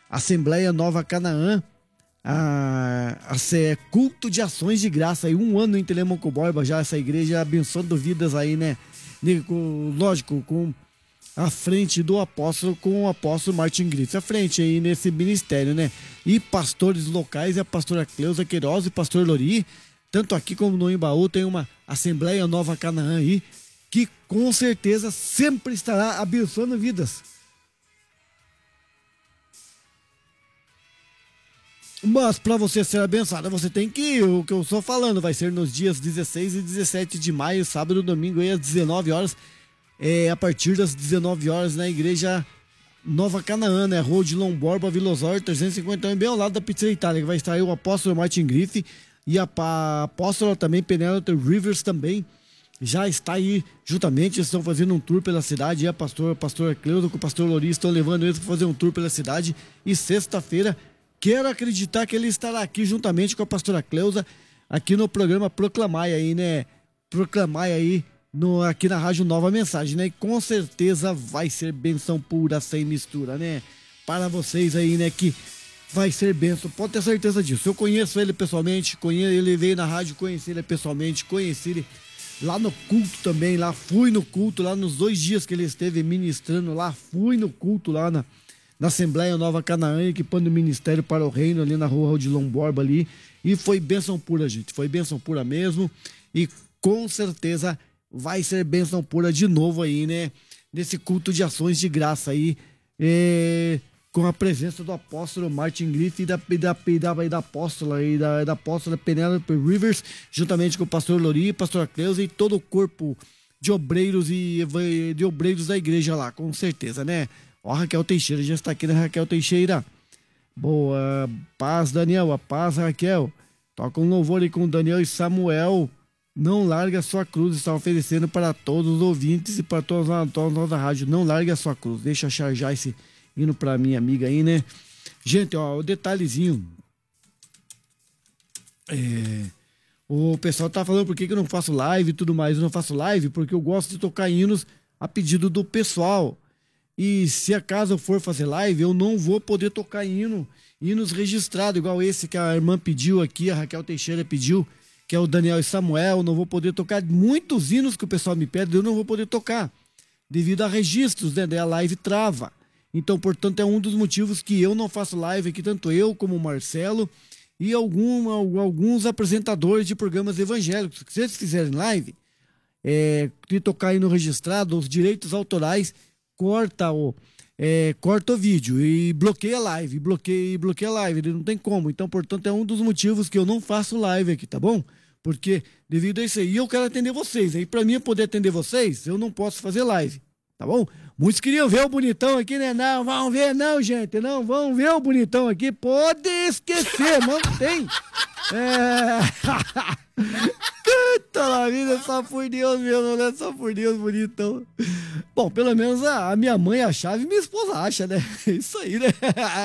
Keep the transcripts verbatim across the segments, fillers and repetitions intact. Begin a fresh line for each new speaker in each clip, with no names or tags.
Assembleia Nova Canaã, a, a, a culto de ações de graça, aí um ano em Telemaco Borba já, essa igreja abençoando vidas aí, né? Lógico, com à frente do apóstolo, com o apóstolo Martin Griffith, à frente aí nesse ministério, né? E pastores locais, a pastora Cleusa Queiroz e pastor Lori, tanto aqui como no Embaú, tem uma Assembleia Nova Canaã aí, que com certeza sempre estará abençoando vidas. Mas para você ser abençoado, você tem que ir, o que eu estou falando, vai ser nos dias dezesseis e dezessete de maio, sábado e domingo, aí às dezenove horas, é, a partir das dezenove horas, na igreja Nova Canaã, né? Rua de Lomborba, Vila Osório, trezentos e cinquenta e um, bem ao lado da Pizzaria Itália, que vai estar aí o apóstolo Martin Griffith e a, a apóstola também, Penelope Rivers também, já está aí juntamente, estão fazendo um tour pela cidade, e a pastora, a pastora Cleusa com o pastor Lori estão levando eles para fazer um tour pela cidade, e sexta-feira, quero acreditar que ele estará aqui juntamente com a pastora Cleusa, aqui no programa Proclamai aí, né? Proclamai aí, no, aqui na Rádio Nova Mensagem, né? E com certeza vai ser bênção pura, sem mistura, né? Para vocês aí, né? Que vai ser bênção, pode ter certeza disso. Eu conheço ele pessoalmente, conheço, ele veio na rádio, conheci ele pessoalmente, conheci ele lá no culto também, lá fui no culto, lá nos dois dias que ele esteve ministrando lá, fui no culto lá na na Assembleia Nova Canaã, equipando o ministério para o reino ali na rua de Lomborba ali, e foi bênção pura, gente, foi bênção pura mesmo, e com certeza vai ser bênção pura de novo aí, né, nesse culto de ações de graça aí, é, com a presença do apóstolo Martin Griffith e da, da, da, da apóstola e da, da apóstola Penelope Rivers, juntamente com o pastor Lori, pastor Cleusa e todo o corpo de obreiros e de obreiros da igreja lá, com certeza, né. Ó, a Raquel Teixeira já está aqui, né, Raquel Teixeira? Boa, paz, Daniel, a paz, Raquel. Toca um louvor aí com o Daniel e Samuel. Não largue a sua cruz, está oferecendo para todos os ouvintes e para todos nós da rádio. Não largue a sua cruz. Deixa eu charjar esse hino para minha amiga aí, né? Gente, ó, o detalhezinho. É, o pessoal tá falando por que, que eu não faço live e tudo mais. Eu não faço live porque eu gosto de tocar hinos a pedido do pessoal. E se acaso eu for fazer live, eu não vou poder tocar hino, hinos registrados, igual esse que a irmã pediu aqui, a Raquel Teixeira pediu, que é o Daniel e Samuel. Não vou poder tocar muitos hinos que o pessoal me pede, eu não vou poder tocar, devido a registros, né? Daí a live trava. Então, portanto, é um dos motivos que eu não faço live aqui, tanto eu como o Marcelo e algum, alguns apresentadores de programas evangélicos. Se eles fizerem live, é, de tocar hino registrado, os direitos autorais corta o, é, corta o vídeo e bloqueia a live, bloqueia, bloqueia a live, ele não tem como. Então, portanto, é um dos motivos que eu não faço live aqui, tá bom? Porque devido a isso aí, eu quero atender vocês. Aí, pra mim poder atender vocês, eu não posso fazer live, tá bom? Muitos queriam ver o bonitão aqui, né? Não, vão ver não, gente, não vão ver o bonitão aqui, pode esquecer, não tem. É... Canta na vida, só por Deus mesmo, né? Só por Deus, bonitão. Bom, pelo menos a, a minha mãe achava e minha esposa acha, né? Isso aí, né?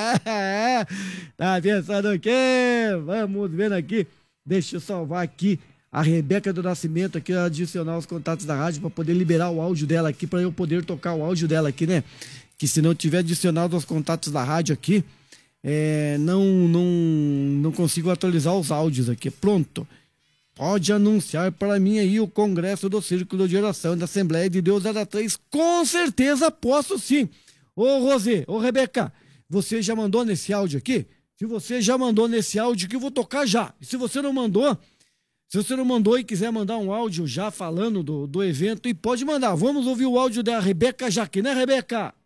Tá pensando o quê? Vamos vendo aqui. Deixa eu salvar aqui a Rebeca do Nascimento aqui, adicionar os contatos da rádio para poder liberar o áudio dela aqui, para eu poder tocar o áudio dela aqui, né? Que se não tiver adicionado os contatos da rádio aqui, é, não, não, não consigo atualizar os áudios aqui. Pronto. Pode anunciar para mim aí o Congresso do Círculo de Oração da Assembleia de Deus Era três. Com certeza posso sim. Ô Rosê, ô Rebeca, você já mandou nesse áudio aqui? Se você já mandou nesse áudio que eu vou tocar já. E se você não mandou, se você não mandou e quiser mandar um áudio já falando do, do evento, e pode mandar. Vamos ouvir o áudio da Rebeca Jaque, né, Rebeca?